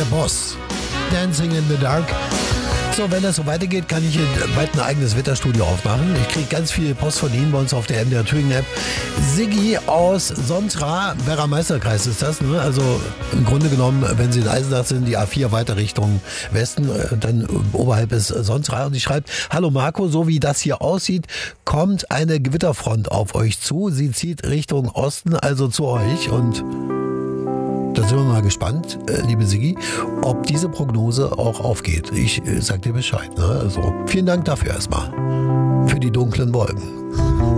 der Boss. Dancing in the Dark. So, wenn das so weitergeht, kann ich hier bald ein eigenes Wetterstudio aufmachen. Ich kriege ganz viel Post von Ihnen bei uns auf der MDR Thüringen App. Siggi aus Sonsra, Werra Meisterkreis ist das, ne? Also im Grunde genommen, wenn Sie in Eisenach sind, die A4 weiter Richtung Westen, dann oberhalb ist Sonsra. Und sie schreibt: Hallo Marco, so wie das hier aussieht, kommt eine Gewitterfront auf euch zu. Sie zieht Richtung Osten, also zu euch. Und da sind wir mal gespannt, liebe Siggi, ob diese Prognose auch aufgeht. Ich sag dir Bescheid. Ne? Also vielen Dank dafür erstmal. Für die dunklen Wolken.